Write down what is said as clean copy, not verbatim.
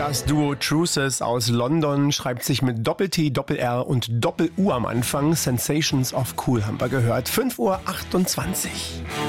Das Duo Truces aus London schreibt sich mit Doppel-T, Doppel-R und Doppel-U am Anfang. Sensations of Cool haben wir gehört. 5:28 Uhr.